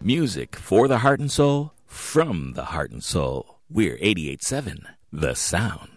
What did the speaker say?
Music for the heart and soul, from the heart and soul. We're 88.7, The Sound.